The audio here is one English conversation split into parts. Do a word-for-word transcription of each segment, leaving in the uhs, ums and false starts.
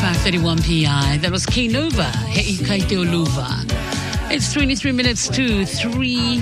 five thirty-one P I. That was K Nova, Hei Kaiteo Luva. It's twenty-three minutes to three.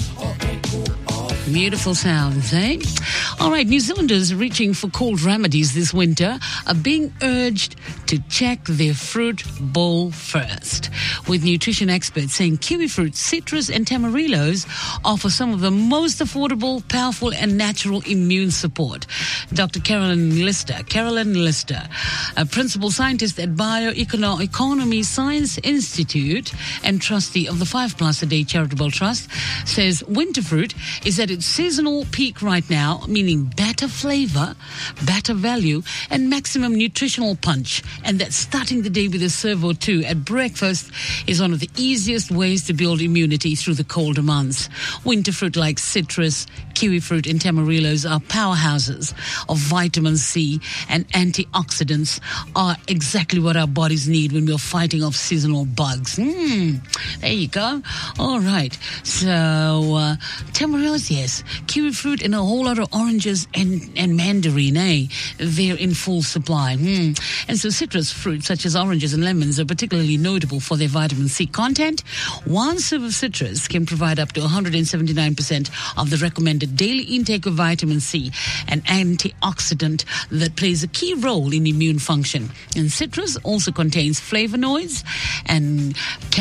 Beautiful sounds, eh? All right, New Zealanders reaching for cold remedies this winter are being urged to check their fruit bowl first, with nutrition experts saying kiwi fruit, citrus and tamarillos offer some of the most affordable, powerful and natural immune support. Doctor Carolyn Lister, Carolyn Lister, a principal scientist at Bioeconomy Science Institute and trustee of the Five Plus a Day Charitable Trust, says winter fruit is at its seasonal peak right now, meaning better flavor, better value, and maximum nutritional punch. And that starting the day with a serve or two at breakfast is one of the easiest ways to build immunity through the colder months. Winter fruit like citrus, kiwi fruit, and tamarillos are powerhouses of vitamin C, and antioxidants are exactly what our bodies need when we're fighting off seasonal bugs. Mm, there you go. All right. So, uh, tamarillos, yes. Kiwi fruit and a whole lot of oranges and, and mandarin, eh? They're in full supply. Mm. And so citrus fruits such as oranges and lemons are particularly notable for their vitamin C content. One serve of citrus can provide up to one hundred seventy-nine percent of the recommended daily intake of vitamin C, an antioxidant that plays a key role in immune function. And citrus also contains flavonoids and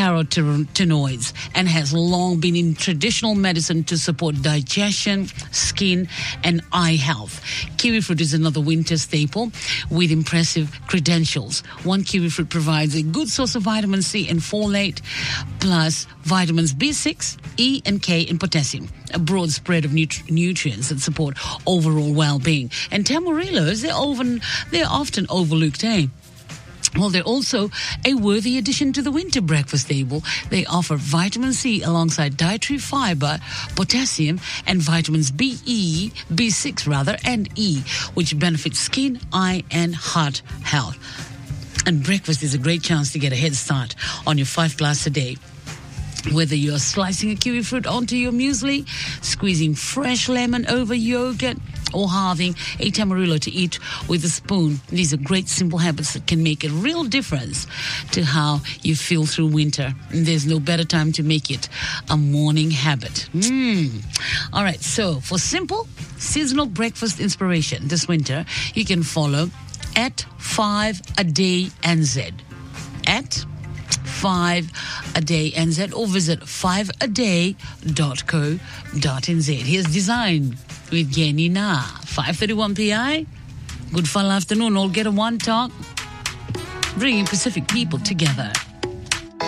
carotenoids and has long been in traditional medicine to support digestion, skin, and eye health. Kiwi fruit is another winter staple with impressive credentials. One kiwi fruit provides a good source of vitamin C and folate, plus vitamins B six, E, and K, and potassium. A broad spread of nutri- nutrients that support overall well-being. And tamarillos, they're often, they're often overlooked, eh? Well, they're also a worthy addition to the winter breakfast table. They offer vitamin C alongside dietary fiber, potassium, and vitamins B E, B six rather, and E, which benefit skin, eye, and heart health. And breakfast is a great chance to get a head start on your five glass a day. Whether you're slicing a kiwi fruit onto your muesli, squeezing fresh lemon over yogurt, or halving a tamarillo to eat with a spoon. These are great simple habits that can make a real difference to how you feel through winter. And there's no better time to make it a morning habit. Mm. All right, so for simple seasonal breakfast inspiration this winter, you can follow at five a day N Z. At five a day N Z or visit five a day dot co dot n z. Here's Design with Yenny Na. five thirty-one P I. Good fun afternoon. All get a one talk. Bringing Pacific people together.